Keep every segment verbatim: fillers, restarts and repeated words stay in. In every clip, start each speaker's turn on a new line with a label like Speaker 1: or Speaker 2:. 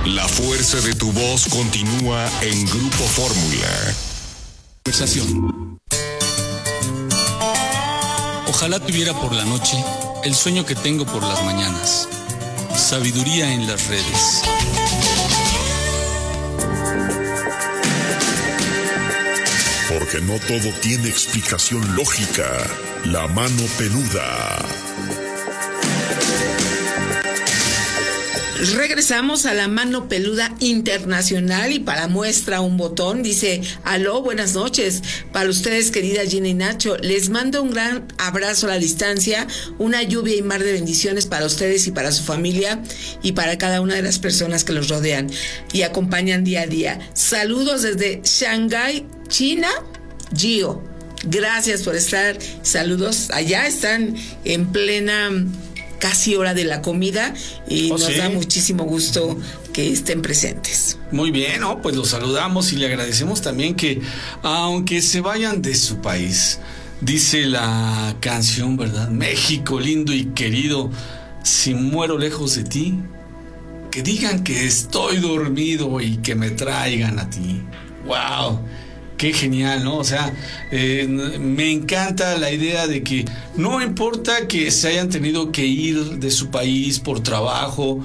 Speaker 1: La fuerza de tu voz continúa en Grupo Fórmula.
Speaker 2: Conversación. Ojalá tuviera por la noche el sueño que tengo por las mañanas. Sabiduría en las redes.
Speaker 3: Porque no todo tiene explicación lógica. La mano peluda.
Speaker 4: Regresamos a la mano peluda internacional y para muestra un botón dice: aló, buenas noches. Para ustedes, querida Gina y Nacho, les mando un gran abrazo a la distancia, una lluvia y mar de bendiciones para ustedes y para su familia y para cada una de las personas que los rodean y acompañan día a día. Saludos desde Shanghái, China, Gio. Gracias por estar. Saludos. Allá están en plena casi hora de la comida y
Speaker 2: ¿Oh,
Speaker 4: nos
Speaker 2: sí?
Speaker 4: da muchísimo gusto que estén presentes.
Speaker 2: Muy bien, ¿no? Pues los saludamos y le agradecemos también que, aunque se vayan de su país, dice la canción, ¿verdad? México lindo y querido, si muero lejos de ti, que digan que estoy dormido y que me traigan a ti. ¡Wow! Qué genial, ¿no? O sea, eh, me encanta la idea de que no importa que se hayan tenido que ir de su país por trabajo,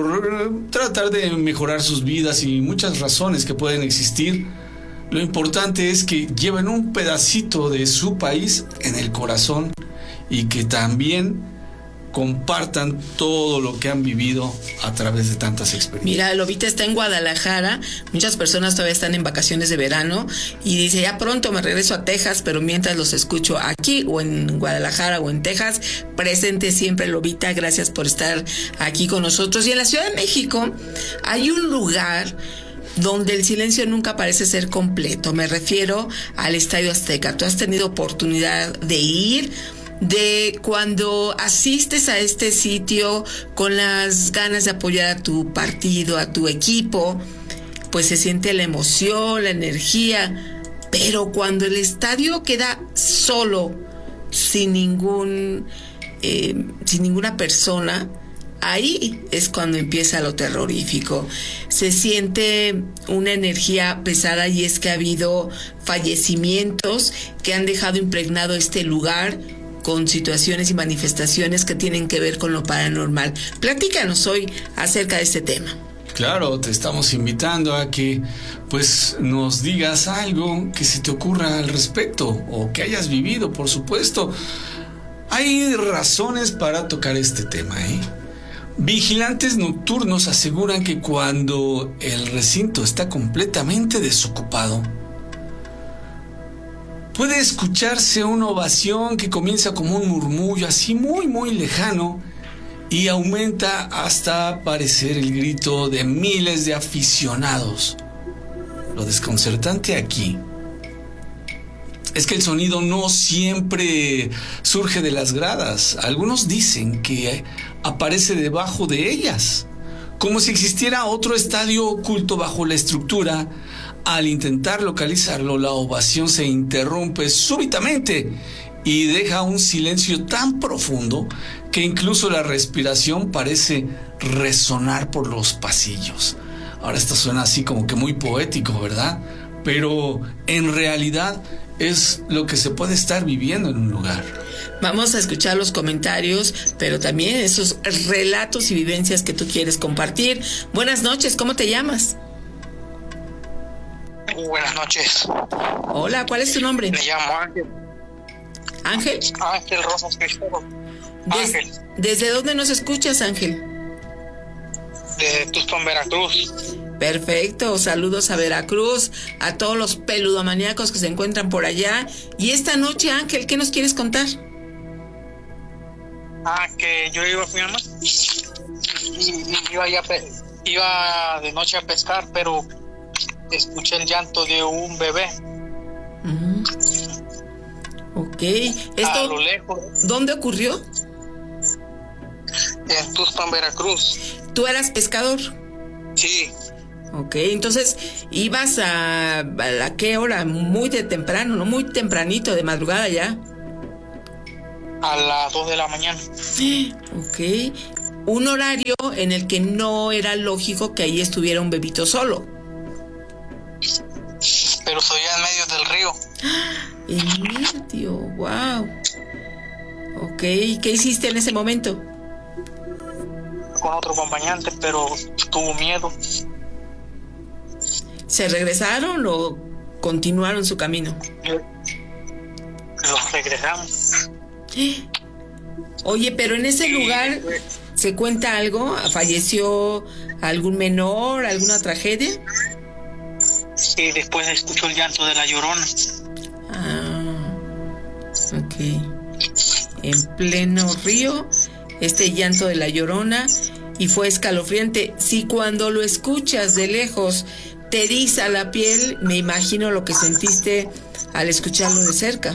Speaker 2: por tratar de mejorar sus vidas y muchas razones que pueden existir, lo importante es que lleven un pedacito de su país en el corazón y que también compartan todo lo que han vivido a través de tantas experiencias.
Speaker 4: Mira, Lobita está en Guadalajara, muchas personas todavía están en vacaciones de verano y dice: ya pronto me regreso a Texas, pero mientras los escucho aquí o en Guadalajara o en Texas, presente siempre, Lobita, gracias por estar aquí con nosotros. Y en la Ciudad de México hay un lugar donde el silencio nunca parece ser completo. Me refiero al Estadio Azteca. ¿Tú has tenido oportunidad de ir? De cuando asistes a este sitio con las ganas de apoyar a tu partido, a tu equipo, pues se siente la emoción, la energía, pero cuando el estadio queda solo, sin ningún, eh, sin ninguna persona, ahí es cuando empieza lo terrorífico. Se siente una energía pesada y es que ha habido fallecimientos que han dejado impregnado este lugar con situaciones y manifestaciones que tienen que ver con lo paranormal. Platícanos hoy acerca de este tema.
Speaker 2: Claro, te estamos invitando a que pues nos digas algo que se te ocurra al respecto o que hayas vivido, por supuesto. Hay razones para tocar este tema, ¿eh? Vigilantes nocturnos aseguran que cuando el recinto está completamente desocupado, puede escucharse una ovación que comienza como un murmullo así muy muy lejano y aumenta hasta parecer el grito de miles de aficionados. Lo desconcertante aquí es que el sonido no siempre surge de las gradas. Algunos dicen que aparece debajo de ellas, como si existiera otro estadio oculto bajo la estructura. Al intentar localizarlo, la ovación se interrumpe súbitamente y deja un silencio tan profundo que incluso la respiración parece resonar por los pasillos. Ahora esto suena así como que muy poético, ¿verdad? Pero en realidad es lo que se puede estar viviendo en un lugar.
Speaker 4: Vamos a escuchar los comentarios, pero también esos relatos y vivencias que tú quieres compartir. Buenas noches, ¿cómo te llamas?
Speaker 5: Buenas noches.
Speaker 4: Hola, ¿cuál es tu nombre?
Speaker 5: Me llamo Ángel.
Speaker 4: ¿Ángel?
Speaker 5: Ángel Rosas Cristóbal.
Speaker 4: Des,
Speaker 5: Ángel.
Speaker 4: ¿Desde dónde nos escuchas, Ángel?
Speaker 5: De Tuxpan, Veracruz.
Speaker 4: Perfecto, saludos a Veracruz, a todos los peludomaníacos que se encuentran por allá. Y esta noche, Ángel, ¿qué nos quieres contar?
Speaker 5: Ah, que yo iba a mi mamá y, y iba, ya pe- iba de noche a pescar, pero escuché el llanto de un bebé.
Speaker 4: Uh-huh. Ok,
Speaker 5: a
Speaker 4: ¿esto
Speaker 5: lo lejos,
Speaker 4: dónde ocurrió?
Speaker 5: en Tuxpan, Veracruz.
Speaker 4: ¿Tú eras pescador?
Speaker 5: Sí,
Speaker 4: Ok, entonces ibas a, a la qué hora, muy de temprano, no muy tempranito, de madrugada ya.
Speaker 5: a las dos de la mañana.
Speaker 4: Ok, un horario en el que no era lógico que ahí estuviera un bebito solo.
Speaker 5: Pero soy en medio del río.
Speaker 4: En medio, wow. Ok, ¿qué hiciste en ese momento?
Speaker 5: Con otro acompañante, pero tuvo miedo.
Speaker 4: ¿Se regresaron o continuaron su camino?
Speaker 5: Los regresamos.
Speaker 4: Oye, pero en ese lugar ¿se cuenta algo? ¿Falleció algún menor, alguna tragedia?
Speaker 5: Sí, después escuchó el llanto de la Llorona.
Speaker 4: Ah, ok. En pleno río, este llanto de la Llorona, y fue escalofriante. Si cuando lo escuchas de lejos te eriza la piel, me imagino lo que sentiste al escucharlo de cerca.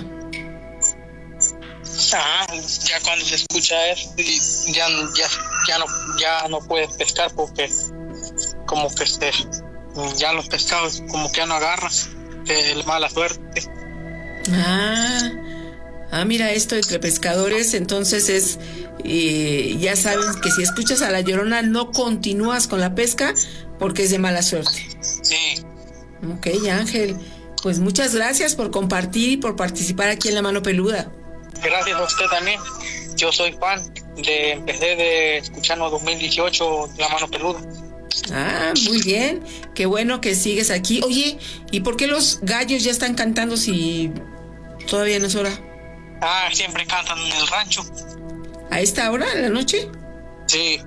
Speaker 5: Ah, ya cuando se escucha eso, ya, ya, ya, no, ya no puedes pescar porque como que se, ya los pescados como que ya no agarras, que es mala suerte.
Speaker 4: Ah, ah, mira esto entre pescadores, entonces es, eh, ya saben que si escuchas a la Llorona no continúas con la pesca porque es de mala suerte.
Speaker 5: Sí.
Speaker 4: Ok, Ángel, pues muchas gracias por compartir y por participar aquí en La Mano Peluda.
Speaker 5: Gracias a usted también. Yo soy fan de, empecé de escucharnos dos mil dieciocho La Mano Peluda.
Speaker 4: Ah, muy bien, qué bueno que sigues aquí. Oye, ¿y por qué los gallos ya están cantando si todavía no es hora?
Speaker 5: Ah, siempre cantan en el rancho.
Speaker 4: ¿A esta hora, en la noche?
Speaker 5: Sí.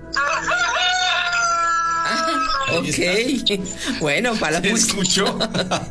Speaker 4: Ah, ok. Bueno, para la música.
Speaker 2: ¿Escuchó?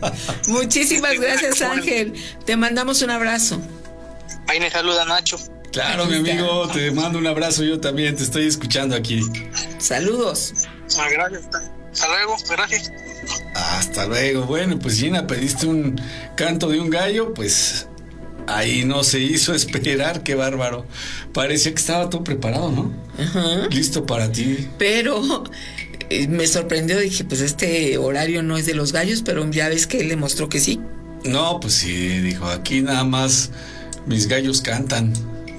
Speaker 4: Muchísimas gracias, Ángel. Te mandamos un abrazo.
Speaker 5: Ahí me saluda Nacho.
Speaker 2: Claro, mi amigo, te mando un abrazo, yo también te estoy escuchando aquí.
Speaker 4: Saludos.
Speaker 5: Ah, gracias. Hasta luego, gracias.
Speaker 2: Hasta luego. Bueno, pues Gina, pediste un canto de un gallo, pues ahí no se hizo esperar, qué bárbaro. Parecía que estaba todo preparado, ¿no?
Speaker 4: Ajá.
Speaker 2: Listo para ti.
Speaker 4: Pero eh, me sorprendió, dije, pues este horario no es de los gallos, pero ya ves que él demostró que sí.
Speaker 2: No, pues sí, dijo, aquí nada más mis gallos cantan.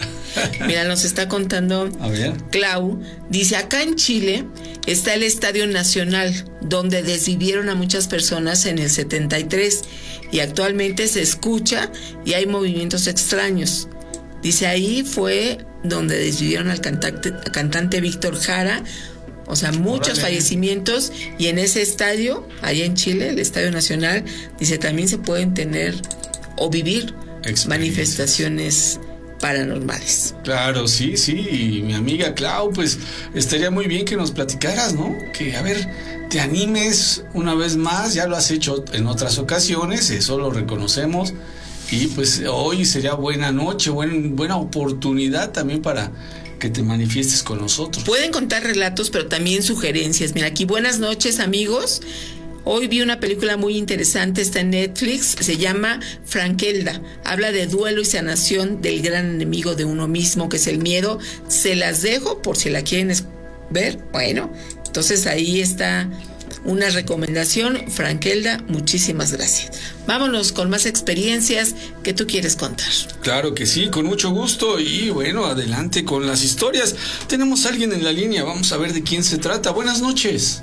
Speaker 4: Mira, nos está contando
Speaker 2: A ver.
Speaker 4: Clau, dice, acá en Chile está el Estadio Nacional, donde desvivieron a muchas personas en el setenta y tres, y actualmente se escucha y hay movimientos extraños. Dice, ahí fue donde desvivieron al cantante, al cantante Víctor Jara, o sea, muchos
Speaker 2: Órale.
Speaker 4: fallecimientos, y en ese estadio, allá en Chile, el Estadio Nacional, dice, también se pueden tener o vivir manifestaciones paranormales.
Speaker 2: Claro, sí, sí, y mi amiga Clau, pues estaría muy bien que nos platicaras, ¿no? Que, a ver, te animes una vez más, ya lo has hecho en otras ocasiones, eso lo reconocemos, y pues hoy sería buena noche, buen, buena oportunidad también para que te manifiestes con nosotros.
Speaker 4: Pueden contar relatos, pero también sugerencias. Mira, aquí, buenas noches, amigos. Hoy vi una película muy interesante, está en Netflix, se llama Frankelda. Habla de duelo y sanación del gran enemigo de uno mismo, que es el miedo. Se las dejo por si la quieren ver. Bueno, entonces ahí está una recomendación, Frankelda, muchísimas gracias. Vámonos con más experiencias que tú quieres contar.
Speaker 2: Claro que sí, con mucho gusto, y bueno, adelante con las historias. Tenemos a alguien en la línea, vamos a ver de quién se trata. Buenas noches.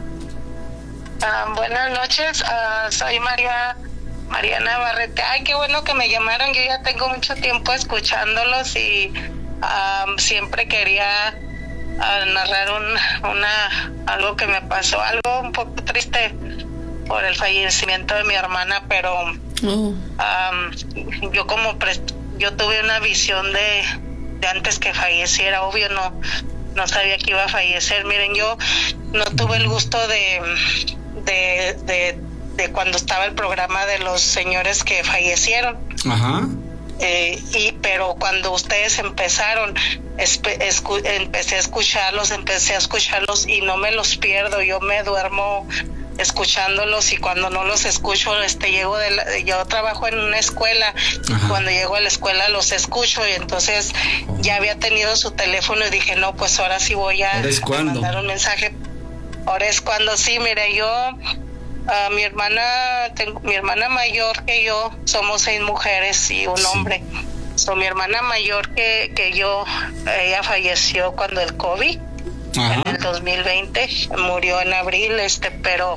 Speaker 6: Uh, buenas noches, uh, soy María Mariana Barrete. Ay, qué bueno que me llamaron. Yo ya tengo mucho tiempo escuchándolos y uh, siempre quería uh, narrar un, una algo que me pasó, algo un poco triste por el fallecimiento de mi hermana, pero
Speaker 4: Oh.
Speaker 6: um, yo como pre- yo tuve una visión de, de antes que falleciera. Obvio no no sabía que iba a fallecer. Miren, yo no tuve el gusto de De, de, de cuando estaba el programa de los señores que fallecieron.
Speaker 2: Ajá.
Speaker 6: Eh, y pero cuando ustedes empezaron, espe, escu, empecé a escucharlos, empecé a escucharlos y no me los pierdo. Yo me duermo escuchándolos, y cuando no los escucho, este llego de la, yo trabajo en una escuela.
Speaker 2: Ajá.
Speaker 6: Cuando llego a la escuela los escucho, y entonces
Speaker 2: Oh.
Speaker 6: ya había tenido su teléfono y dije, no, pues ahora sí voy a,
Speaker 2: ¿Ahora es
Speaker 6: a
Speaker 2: cuándo?
Speaker 6: mandar un mensaje. Ahora es cuando sí, mire, yo, uh, mi hermana, tengo, mi hermana mayor que yo, somos seis mujeres y un
Speaker 2: Sí.
Speaker 6: hombre. So, mi hermana mayor que, que yo, ella falleció cuando el COVID,
Speaker 2: Ajá.
Speaker 6: en el dos mil veinte, murió en abril, este, pero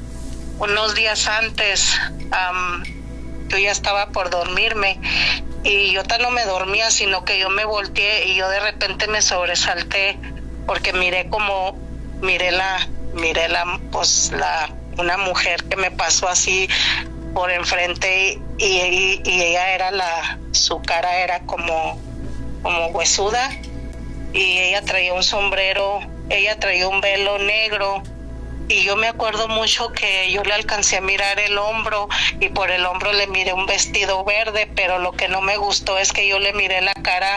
Speaker 6: unos días antes um, yo ya estaba por dormirme y yo tan no me dormía, sino que yo me volteé y yo de repente me sobresalté porque miré como, miré la, miré la, pues la, una mujer que me pasó así por enfrente y, y, y ella era la, su cara era como, como huesuda y ella traía un sombrero, ella traía un velo negro y yo me acuerdo mucho que yo le alcancé a mirar el hombro y por el hombro le miré un vestido verde, pero lo que no me gustó es que yo le miré la cara,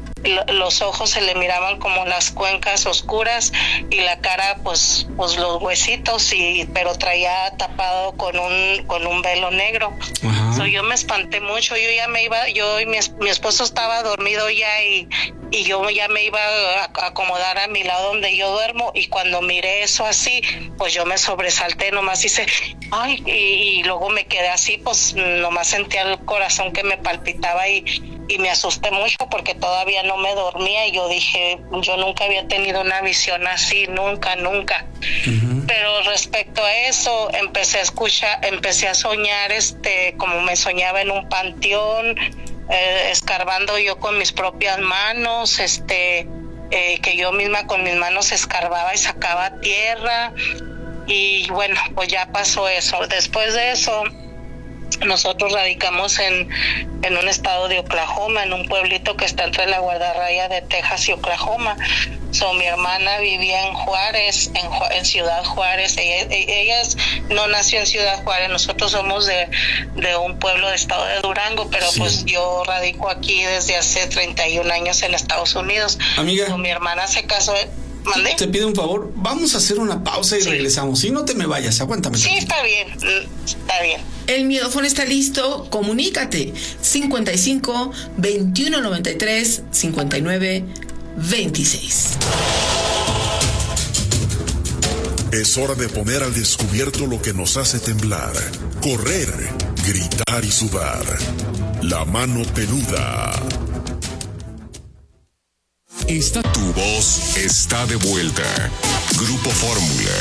Speaker 6: los ojos se le miraban como las cuencas oscuras y la cara pues pues los huesitos y pero traía tapado con un con un velo negro. So, yo me espanté mucho, yo ya me iba, yo y mi, mi esposo estaba dormido ya y y yo ya me iba a, a acomodar a mi lado donde yo duermo y cuando miré eso así, pues yo me sobresalté, nomás hice ay y, y luego me quedé así, pues nomás sentía el corazón que me palpitaba y y me asusté mucho porque todavía no me dormía y yo dije, yo nunca había tenido una visión así, nunca, nunca. Uh-huh. Pero respecto a eso, empecé a escuchar, empecé a soñar, este, como me soñaba en un panteón, eh, escarbando yo con mis propias manos, este, eh, que yo misma con mis manos escarbaba y sacaba tierra y bueno, pues ya pasó eso. Después de eso, nosotros radicamos en, en un estado de Oklahoma, en un pueblito que está entre la guardarraya de Texas y Oklahoma. So, mi hermana vivía en Juárez, en, en Ciudad Juárez. Ella, ella es, no nació en Ciudad Juárez, nosotros somos de, de un pueblo de estado de Durango, pero sí. Pues yo radico aquí desde hace treinta y un años en Estados Unidos.
Speaker 2: Amiga,
Speaker 6: so, mi hermana se casó. ¿Mandé?
Speaker 2: Te pido un favor, vamos a hacer una pausa y sí. regresamos. Si no te me vayas, aguántame.
Speaker 6: Sí, está bien, está bien.
Speaker 4: El miedofono está listo, comunícate. cincuenta y cinco, veintiuno noventa y tres, cincuenta y nueve, veintiséis.
Speaker 3: Es hora de poner al descubierto lo que nos hace temblar, correr, gritar y sudar. La mano peluda.
Speaker 1: Esta tu voz está de vuelta. Grupo Fórmula.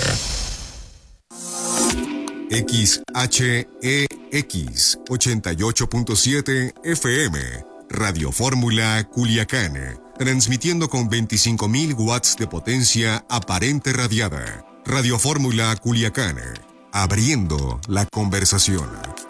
Speaker 7: X H E X ochenta y ocho punto siete F M. Radio Fórmula Culiacán. Transmitiendo con veinticinco mil watts de potencia aparente radiada. Radio Fórmula Culiacán. Abriendo la conversación.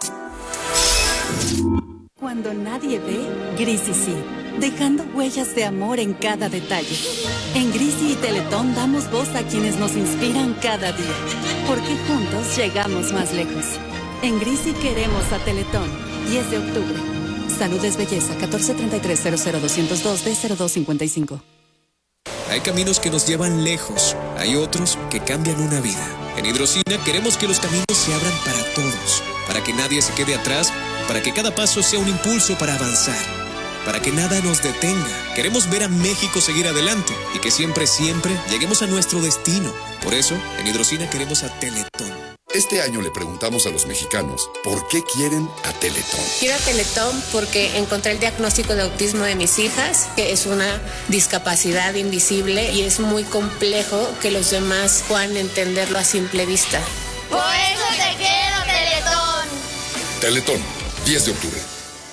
Speaker 8: Cuando nadie ve, Grisi sí, dejando huellas de amor en cada detalle. En Grisi y Teletón damos voz a quienes nos inspiran cada día, porque juntos llegamos más lejos. En Grisi queremos a Teletón, diez de octubre. Salud es belleza, catorce treinta y tres cero cero doscientos dos D cero dos cincuenta y cinco.
Speaker 9: Hay caminos que nos llevan lejos, hay otros que cambian una vida. En Hidrocina queremos que los caminos se abran para todos, para que nadie se quede atrás, para que cada paso sea un impulso para avanzar, para que nada nos detenga. Queremos ver a México seguir adelante y que siempre, siempre lleguemos a nuestro destino. Por eso, en Hidrocina queremos a Teletón.
Speaker 3: Este año le preguntamos a los mexicanos por qué quieren a Teletón.
Speaker 10: Quiero a Teletón porque encontré el diagnóstico de autismo de mis hijas, que es una discapacidad invisible y es muy complejo que los demás puedan entenderlo a simple vista.
Speaker 11: Por eso te quiero, Teletón.
Speaker 3: Teletón, diez de octubre.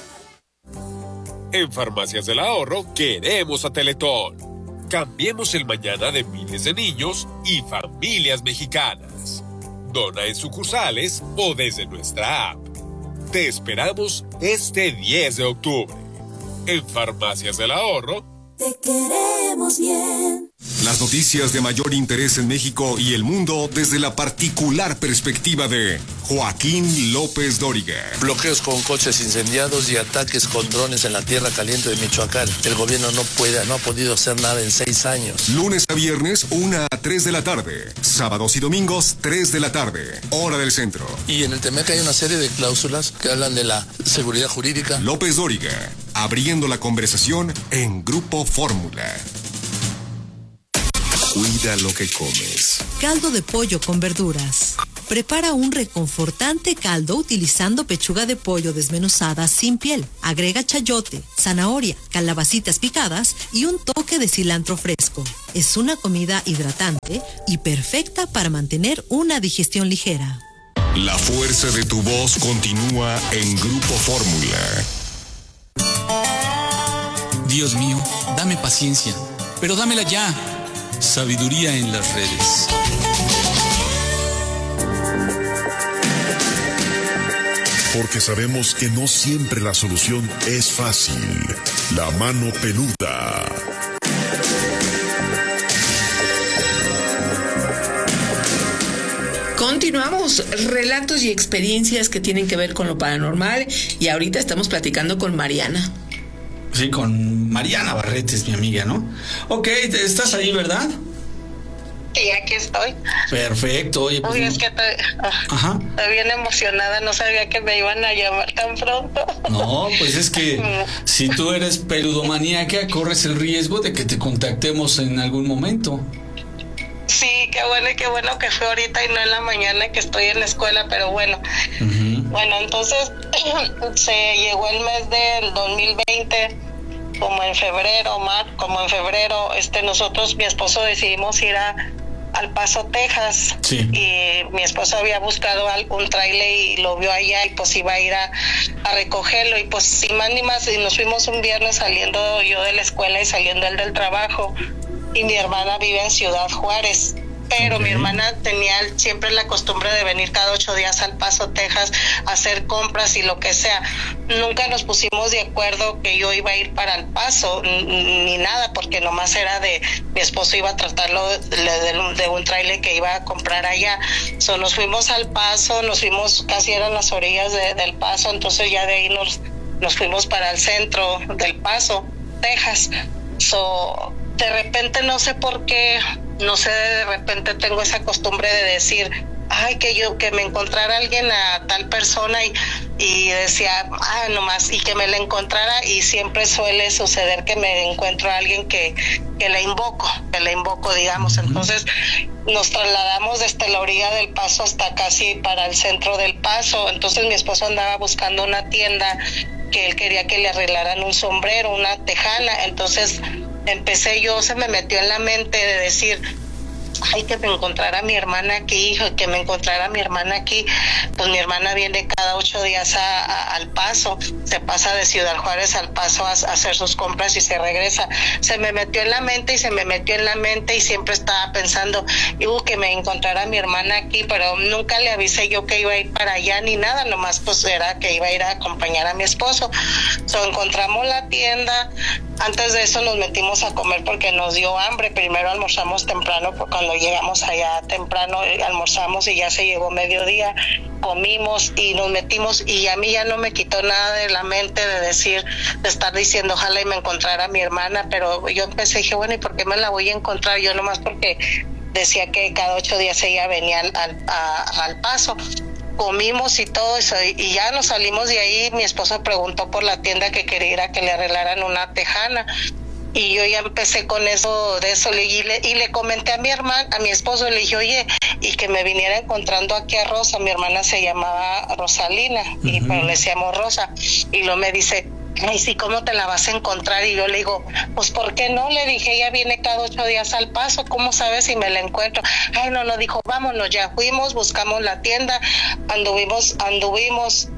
Speaker 12: En Farmacias del Ahorro queremos a Teletón. Cambiemos el mañana de miles de niños y familias mexicanas. Dona en sucursales o desde nuestra app. Te esperamos este diez de octubre. En Farmacias del Ahorro.
Speaker 13: Te queremos bien.
Speaker 7: Las noticias de mayor interés en México y el mundo desde la particular perspectiva de Joaquín López Dóriga.
Speaker 14: Bloqueos con coches incendiados y ataques con drones en la tierra caliente de Michoacán. El gobierno no puede, no ha podido hacer nada en seis años.
Speaker 7: Lunes a viernes, una a tres de la tarde. Sábados y domingos, tres de la tarde. Hora del centro.
Speaker 14: Y en el Temec hay una serie de cláusulas que hablan de la seguridad jurídica.
Speaker 7: López Dóriga, abriendo la conversación en Grupo Fórmula.
Speaker 1: Cuida lo que comes.
Speaker 15: Caldo de pollo con verduras. Prepara un reconfortante caldo utilizando pechuga de pollo desmenuzada sin piel. Agrega chayote, zanahoria, calabacitas picadas y un toque de cilantro fresco. Es una comida hidratante y perfecta para mantener una digestión ligera.
Speaker 1: La fuerza de tu voz continúa en Grupo Fórmula.
Speaker 2: Dios mío, dame paciencia, pero dámela ya. Sabiduría en las redes.
Speaker 3: Porque sabemos que no siempre la solución es fácil. La mano peluda.
Speaker 4: Continuamos, relatos y experiencias que tienen que ver con lo paranormal, y ahorita estamos platicando con Mariana.
Speaker 2: Sí, con Mariana Barrete, es mi amiga, ¿no? Ok, estás ahí, ¿verdad?
Speaker 6: Sí, aquí estoy.
Speaker 2: Perfecto. Oye, pues
Speaker 6: Uy,
Speaker 2: no.
Speaker 6: es que estoy,
Speaker 2: Ajá.
Speaker 6: estoy bien emocionada, no sabía que me iban a llamar tan pronto.
Speaker 2: No, pues es que si tú eres peludomaníaca, corres el riesgo de que te contactemos en algún momento.
Speaker 6: Sí, qué bueno y qué bueno que fue ahorita y no en la mañana que estoy en la escuela, pero bueno.
Speaker 2: Uh-huh.
Speaker 6: Bueno, entonces se llegó el mes del dos mil veinte, como en febrero, mar, como en febrero, este, nosotros, mi esposo, decidimos ir a al Paso, Texas.
Speaker 2: Sí.
Speaker 6: Y mi esposo había buscado un trailer y lo vio allá y pues iba a ir a, a recogerlo, y pues sin más ni más, y nos fuimos un viernes saliendo yo de la escuela y saliendo él del trabajo, y mi hermana vive en Ciudad Juárez. Pero okay. Mi hermana tenía siempre la costumbre de venir cada ocho días al Paso, Texas, a hacer compras y lo que sea. Nunca nos pusimos de acuerdo que yo iba a ir para el Paso, ni nada, porque nomás era de, mi esposo iba a tratarlo de, de, de un trailer que iba a comprar allá. So, nos fuimos al Paso, nos fuimos, casi eran las orillas de, del Paso, entonces ya de ahí nos, nos fuimos para el centro del Paso, Texas. So, de repente no sé por qué, no sé, de repente tengo esa costumbre de decir, ay, que yo, que me encontrara alguien a tal persona, y, y decía, ah, nomás, y que me la encontrara, y siempre suele suceder que me encuentro a alguien que, que la invoco, que la invoco, digamos. Entonces nos trasladamos desde la orilla del Paso hasta casi para el centro del Paso. Entonces mi esposo andaba buscando una tienda que él quería que le arreglaran un sombrero, una tejana. Entonces empecé yo, se me metió en la mente de decir, ay, que me encontrara mi hermana aquí, que me encontrara mi hermana aquí. Pues mi hermana viene cada ocho días a, a, al Paso, se pasa de Ciudad Juárez al Paso a, a hacer sus compras y se regresa. Se me metió en la mente y se me metió en la mente y siempre estaba pensando, uh, que me encontrara mi hermana aquí, pero nunca le avisé yo que iba a ir para allá ni nada, nomás pues era que iba a ir a acompañar a mi esposo. So, encontramos la tienda. Antes de eso nos metimos a comer porque nos dio hambre. Primero almorzamos temprano, porque cuando llegamos allá temprano almorzamos y ya se llegó mediodía, comimos y nos metimos, y a mí ya no me quitó nada de la mente de decir, de estar diciendo ojalá y me encontrara a mi hermana, pero yo empecé, dije, bueno, ¿y por qué me la voy a encontrar? Yo nomás porque decía que cada ocho días ella venía al, al, a, al Paso. Comimos y todo eso, y ya nos salimos de ahí. Mi esposo preguntó por la tienda que quería ir a que le arreglaran una tejana, y yo ya empecé con eso, de eso, y le, y le comenté a mi hermana, a mi esposo, le dije, oye, y que me viniera encontrando aquí a Rosa. Mi hermana se llamaba Rosalina, uh-huh. y pero le decíamos Rosa, y luego me dice, ay, sí, ¿cómo te la vas a encontrar? Y yo le digo, pues, ¿por qué no? Le dije, ella viene cada ocho días al Paso, ¿cómo sabes si me la encuentro? Ay, no, no, dijo, vámonos, ya fuimos, buscamos la tienda, anduvimos, anduvimos,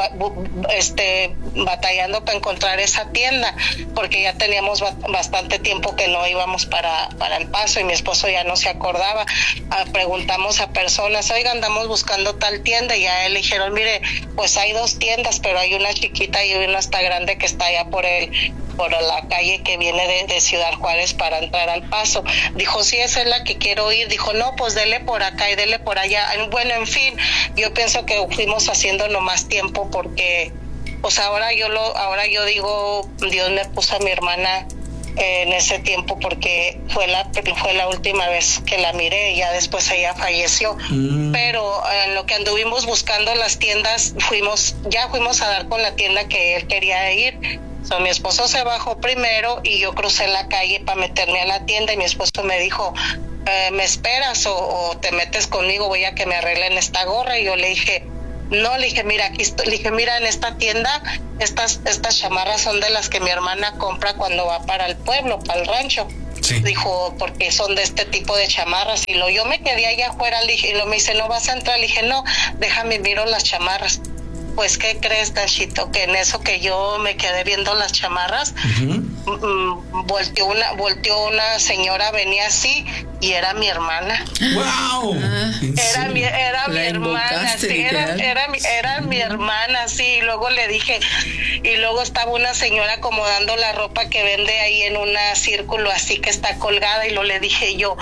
Speaker 6: este, batallando para encontrar esa tienda, porque ya teníamos bastante tiempo que no íbamos para, para el Paso, y mi esposo ya no se acordaba. Ah, preguntamos a personas, oiga, andamos buscando tal tienda, y a él le dijeron, mire, pues hay dos tiendas, pero hay una chiquita y una hasta grande que está allá por el por la calle que viene de, de Ciudad Juárez para entrar al Paso. Dijo, sí, esa es la que quiero ir. Dijo, no, pues dele por acá y dele por allá. Bueno, en fin, yo pienso que fuimos haciendo nomás tiempo, porque pues ahora yo lo ahora yo digo, Dios me puso a mi hermana eh, en ese tiempo, porque fue la fue la última vez que la miré, y ya después ella falleció. Mm. Pero en lo que anduvimos buscando las tiendas, fuimos ya fuimos a dar con la tienda que él quería ir. So, mi esposo se bajó primero y yo crucé la calle para meterme a la tienda, y mi esposo me dijo, eh, ¿me esperas o, o te metes conmigo? Voy a que me arreglen esta gorra. Y yo le dije, no, le dije, mira, aquí estoy. Le dije, mira, en esta tienda, estas, estas chamarras son de las que mi hermana compra cuando va para el pueblo, para el rancho. Sí. Dijo, porque son de este tipo de chamarras. Y lo, yo me quedé allá afuera, le dije, y lo me dice, ¿no vas a entrar? Le dije, no, déjame, miro las chamarras. Pues, ¿qué crees, Nachito? Que en eso que yo me quedé viendo las chamarras, uh-huh. m- volteó una, volteó una señora, venía así, y era mi hermana.
Speaker 2: ¡Wow!
Speaker 6: Era mi, era mi hermana, sí, era, era, mi, era mi hermana, sí. Y luego le dije, y luego estaba una señora acomodando la ropa que vende ahí en un círculo así que está colgada, y lo le dije yo,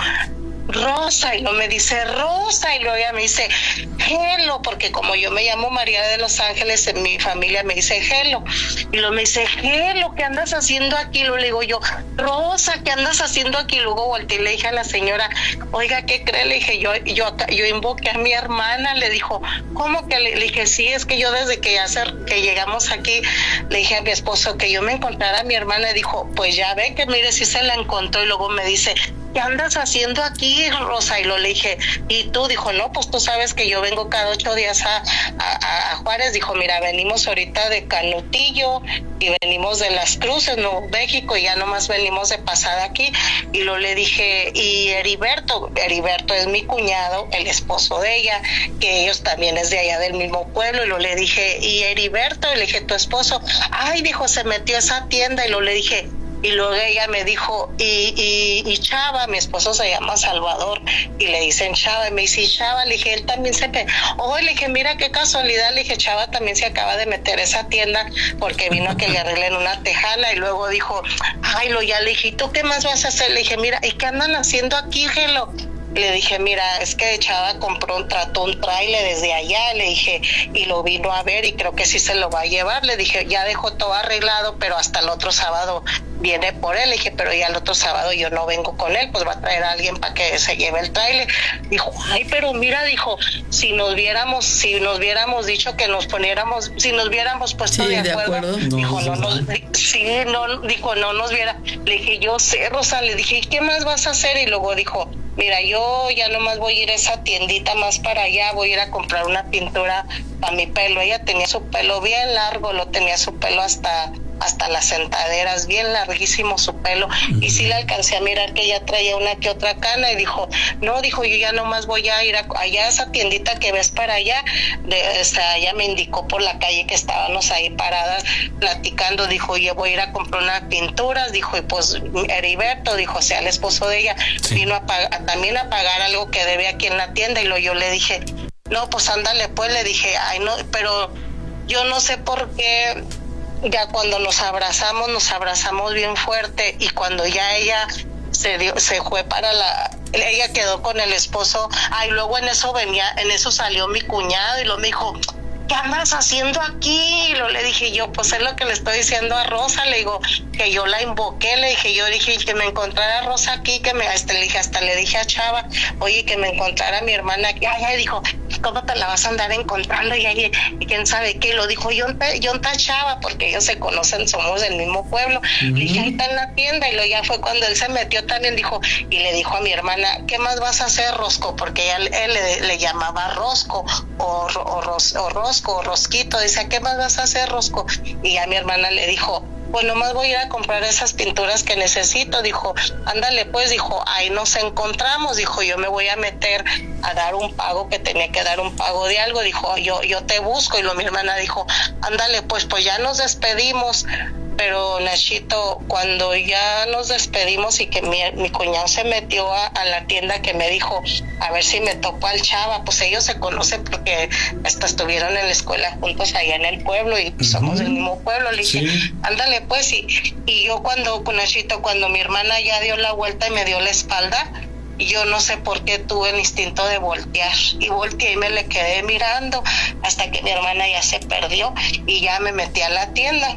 Speaker 6: Rosa, y lo me dice Rosa, y luego ella me dice Gelo, porque como yo me llamo María de los Ángeles, en mi familia me dice Gelo, y luego me dice Gelo, ¿qué andas haciendo aquí? Luego le digo yo, Rosa, ¿qué andas haciendo aquí? Luego volteé y le dije a la señora, oiga, ¿qué cree? Le dije, yo yo yo invoqué a mi hermana. Le dijo, ¿cómo que? Le, le dije, sí, es que yo desde que, hace, que llegamos aquí, le dije a mi esposo que yo me encontrara a mi hermana, y dijo, pues ya ve que mire si se la encontró. Y luego me dice, ¿qué andas haciendo aquí, Rosa? Y lo le dije, ¿y tú? Dijo, no, pues tú sabes que yo vengo cada ocho días a, a, a Juárez. Dijo, mira, venimos ahorita de Canutillo y venimos de Las Cruces, Nuevo México, y ya nomás venimos de pasada aquí. Y lo le dije, y Heriberto, Heriberto es mi cuñado, el esposo de ella, que ellos también es de allá del mismo pueblo. Y lo le dije, y Heriberto, y le dije, tu esposo, ay, dijo, se metió a esa tienda. Y lo le dije, y luego ella me dijo, y, y, y Chava, mi esposo se llama Salvador, y le dicen Chava, y me dice, Chava, le dije, él también se... Pe-. Oh, le dije, mira qué casualidad, le dije, Chava también se acaba de meter a esa tienda porque vino a que le arreglen una tejana. Y luego dijo, ay, lo ya le dije, ¿y tú qué más vas a hacer? Le dije, mira, ¿y qué andan haciendo aquí, Gelo? Le dije, mira, es que Chava compró un, trató un trailer desde allá, le dije, y lo vino a ver, y creo que sí se lo va a llevar. Le dije, ya dejó todo arreglado, pero hasta el otro sábado viene por él. Le dije, pero ya el otro sábado yo no vengo con él, pues va a traer a alguien para que se lleve el trailer. Dijo, ay, pero mira, dijo, si nos viéramos, si nos hubiéramos dicho que nos poniéramos, si nos hubiéramos puesto
Speaker 4: sí,
Speaker 6: de,
Speaker 4: de
Speaker 6: acuerdo,
Speaker 4: acuerdo,
Speaker 6: dijo,
Speaker 4: no,
Speaker 6: no, no, sí, no, dijo, no nos viera. Le dije, yo sé, Rosa, le dije, ¿qué más vas a hacer? Y luego dijo, mira, yo ya nomás voy a ir a esa tiendita más para allá, voy a ir a comprar una pintura para mi pelo. Ella tenía su pelo bien largo, lo tenía su pelo hasta hasta las sentaderas, bien larguísimo su pelo, uh-huh. Y sí le alcancé a mirar que ella traía una que otra cana, y dijo, no, dijo, yo ya nomás voy a ir a, allá a esa tiendita que ves para allá, de, o sea, ella me indicó por la calle que estábamos ahí paradas platicando, dijo, yo voy a ir a comprar unas pinturas, dijo, y pues Heriberto, dijo, o sea, el esposo de ella, sí. Vino a, pag- a también a pagar algo que debe aquí en la tienda, y lo yo le dije, no, pues ándale, pues, le dije, ay, no, pero yo no sé por qué. Ya cuando nos abrazamos, nos abrazamos bien fuerte, y cuando ya ella se dio, se fue para la, ella quedó con el esposo, ay, luego en eso venía, en eso salió mi cuñado, y lo me dijo, ¿qué andas haciendo aquí? Y lo le dije yo, pues es lo que le estoy diciendo a Rosa, le digo, que yo la invoqué, le dije, yo dije que me encontrara a Rosa aquí, que me, hasta le dije, hasta le dije a Chava, oye, que me encontrara a mi hermana aquí. Ay, ay, dijo, ¿cómo te la vas a andar encontrando? Y, y, y quién sabe qué, lo dijo yo, yo está Chava, porque ellos se conocen, somos del mismo pueblo. Uh-huh. Le dije, ahí está en la tienda, y lo ya fue cuando él se metió también, dijo, y le dijo a mi hermana, ¿qué más vas a hacer, Rosco? Porque ella, él le, le llamaba Rosco, o, o, Ros, o Rosco, o Rosquito, dice, ¿qué más vas a hacer, Rosco? Y a mi hermana le dijo, pues nomás voy a ir a comprar esas pinturas que necesito. Dijo, ándale pues, dijo, ahí nos encontramos. Dijo, yo me voy a meter a dar un pago, que tenía que dar un pago de algo. Dijo, yo yo te busco. Y lo mi hermana dijo, ándale pues, pues ya nos despedimos. Pero Nachito, cuando ya nos despedimos y que mi, mi cuñado se metió a, a la tienda, que me dijo, a ver si me topo al Chava, pues ellos se conocen porque hasta estuvieron en la escuela juntos allá en el pueblo, y pues, uh-huh. somos del mismo pueblo. Le dije, sí. Ándale pues, y, y yo cuando, con Nachito, cuando mi hermana ya dio la vuelta y me dio la espalda, yo no sé por qué tuve el instinto de voltear, y volteé y me le quedé mirando hasta que mi hermana ya se perdió, y ya me metí a la tienda.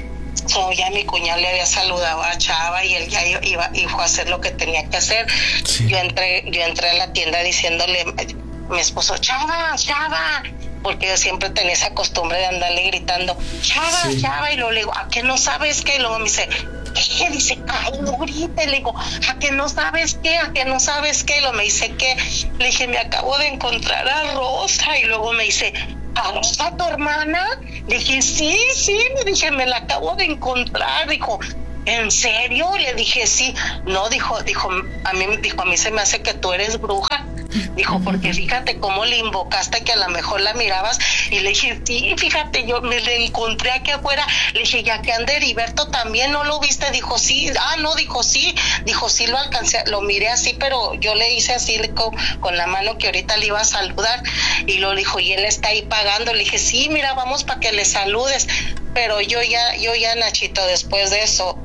Speaker 6: So, ya mi cuñado le había saludado a Chava, y él ya iba, iba a hacer lo que tenía que hacer. Sí. Yo entré, yo entré a la tienda diciéndole, mi esposo, Chava, Chava, porque yo siempre tenía esa costumbre de andarle gritando, Chava, sí. Chava, y luego le digo, ¿a qué no sabes qué? Y luego me dice, ¿qué? Dice, ay, no grites. Le digo, ¿a qué no sabes qué? ¿A qué no sabes qué? Y luego me dice, ¿qué? Le dije, me acabo de encontrar a Rosa. Y luego me dice, ¿a Rosa, tu hermana? Le dije, sí, sí. Le dije, me la acabo de encontrar. Dijo, ¿en serio? Le dije, sí. No, dijo, dijo, a mí, dijo, a mí se me hace que tú eres bruja. Dijo, porque fíjate cómo le invocaste que a lo mejor la mirabas. Y le dije, sí, fíjate, yo me le encontré aquí afuera. Le dije, ya que ande Heriberto también, ¿no lo viste? Dijo, sí. Ah, no, dijo, sí. Dijo, sí, lo alcancé, lo miré así, pero yo le hice así con, con la mano que ahorita le iba a saludar. Y lo dijo, y él está ahí pagando. Le dije, sí, mira, vamos para que le saludes. Pero yo ya, yo ya, Nachito, después de eso,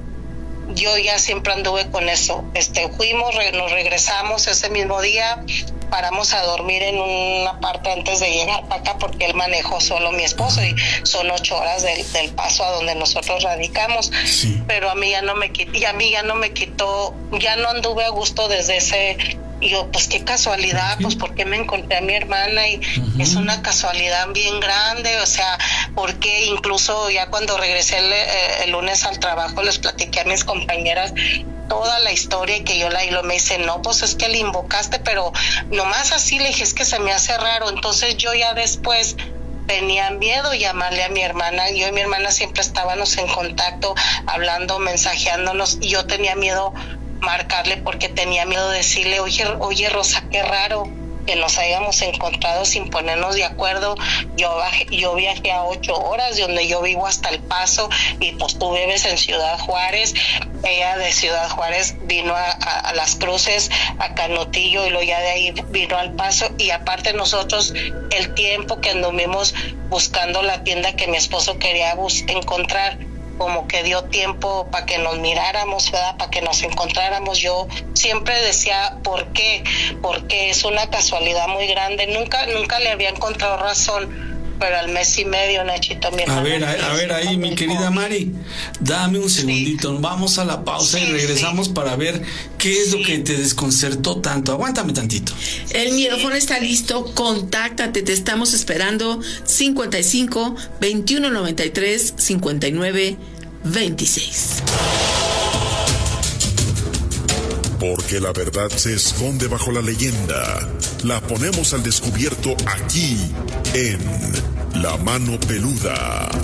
Speaker 6: yo ya siempre anduve con eso. Este, fuimos, re, nos regresamos ese mismo día, paramos a dormir en una parte antes de llegar para acá porque él manejó solo, mi esposo, y son ocho horas del, del paso a donde nosotros radicamos. Sí. Pero a mí ya no me quitó, y a mí ya no me quitó, ya no anduve a gusto desde ese. Y yo, pues qué casualidad, pues porque me encontré a mi hermana y uh-huh. es una casualidad bien grande, o sea, porque incluso ya cuando regresé el, el lunes al trabajo les platiqué a mis compañeras toda la historia y que yo la y lo me dice, no, pues es que le invocaste, pero nomás así le dije, es que se me hace raro. Entonces yo ya después tenía miedo llamarle a mi hermana. Yo y mi hermana siempre estábamos en contacto, hablando, mensajeándonos, y yo tenía miedo marcarle porque tenía miedo de decirle, oye, oye Rosa, qué raro que nos hayamos encontrado sin ponernos de acuerdo. Yo bajé, yo viajé a ocho horas de donde yo vivo hasta El Paso, y pues tú vives en Ciudad Juárez. Ella de Ciudad Juárez vino a, a, a Las Cruces, a Canutillo, y luego ya de ahí vino al Paso. Y aparte nosotros, el tiempo que anduvimos buscando la tienda que mi esposo quería bus- encontrar, como que dio tiempo para que nos miráramos, ¿verdad? Para que nos encontráramos. Yo siempre decía, ¿por qué? Porque es una casualidad muy grande. Nunca, nunca le había encontrado razón, pero al mes y medio, Nachito, mi hermana.
Speaker 2: A ver, a, a ver ahí, mi querida Mari, dame un segundito, sí. Vamos a la pausa sí, y regresamos sí. para ver qué es sí. lo que te desconcertó tanto. Aguántame tantito.
Speaker 4: El micrófono está listo, contáctate, te estamos esperando. cincuenta y cinco, veintiuno noventa y tres, cincuenta y nueve, veintiséis.
Speaker 3: Porque la verdad se esconde bajo la leyenda. La ponemos al descubierto aquí en La Mano Peluda.